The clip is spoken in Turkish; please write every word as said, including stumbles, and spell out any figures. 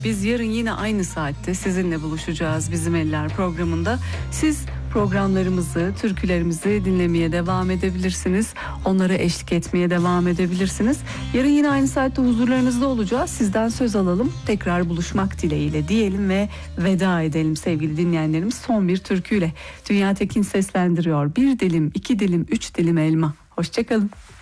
Biz yarın yine aynı saatte sizinle buluşacağız Bizim Eller programında. Siz programlarımızı, türkülerimizi dinlemeye devam edebilirsiniz. Onlara eşlik etmeye devam edebilirsiniz. Yarın yine aynı saatte huzurlarınızda olacağız. Sizden söz alalım. Tekrar buluşmak dileğiyle diyelim ve veda edelim sevgili dinleyenlerimiz son bir türküyle. Dünya Tekin seslendiriyor. Bir dilim, iki dilim, üç dilim elma. Hoşçakalın.